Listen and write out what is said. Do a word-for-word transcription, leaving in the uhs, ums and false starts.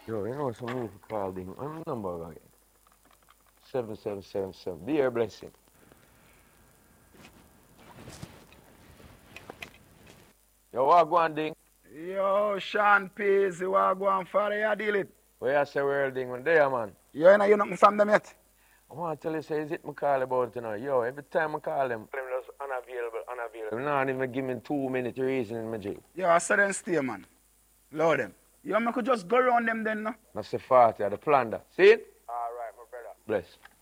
Yo, you know some move call thing. I'm number again. Seven seven seven seven. Be your blessing. Yo, what go on ding? Yo, Sean Peasy, what go on for you deal it? Where you say world ding when there, man? You ain't hear nothing from them yet? I want to tell you, say, is it me call about you know? Yo, every time I call them, them just unavailable, unavailable. Not even give me two minute reason in my jail. Yo, I said them stay, man. Load them. Yo, I could just go around them then, no? That's the forty, the plan that. See it? All right, my brother. Bless.